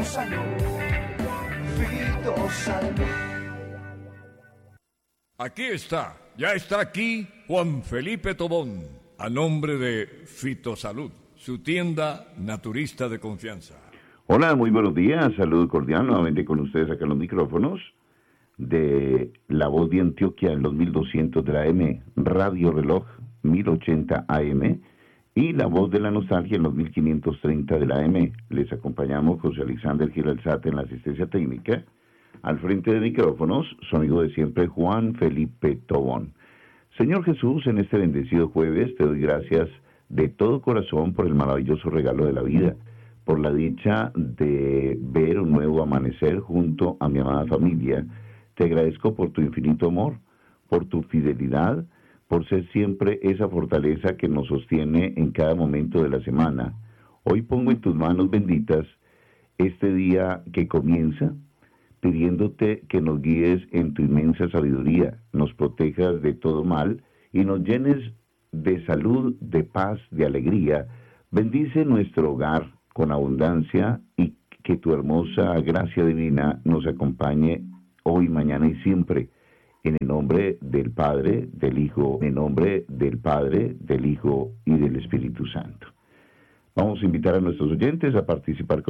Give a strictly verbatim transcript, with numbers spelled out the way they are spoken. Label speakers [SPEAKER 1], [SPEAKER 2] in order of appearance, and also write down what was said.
[SPEAKER 1] Salud, Fito Salud.
[SPEAKER 2] Aquí está, ya está aquí Juan Felipe Tobón, a nombre de Fitosalud, su tienda naturista de confianza.
[SPEAKER 3] Hola, muy buenos días, saludo cordial nuevamente con ustedes acá en los micrófonos de La Voz de Antioquia en los mil doscientos de la A M, Radio Reloj mil ochenta A M y La Voz de la Nostalgia en los mil quinientos treinta de la A M. Les acompañamos José Alexander Gil Alzate en la asistencia técnica. Al frente de micrófonos, su amigo de siempre, Juan Felipe Tobón. Señor Jesús, en este bendecido jueves te doy gracias de todo corazón por el maravilloso regalo de la vida, por la dicha de ver un nuevo amanecer junto a mi amada familia. Te agradezco por tu infinito amor, por tu fidelidad, por ser siempre esa fortaleza que nos sostiene en cada momento de la semana. Hoy pongo en tus manos benditas este día que comienza, pidiéndote que nos guíes en tu inmensa sabiduría, nos protejas de todo mal y nos llenes de salud, de paz, de alegría. Bendice nuestro hogar con abundancia y que tu hermosa gracia divina nos acompañe hoy, mañana y siempre. En el nombre del Padre, del Hijo, en el nombre del Padre, del Hijo y del Espíritu Santo. Vamos a invitar a nuestros oyentes a participar con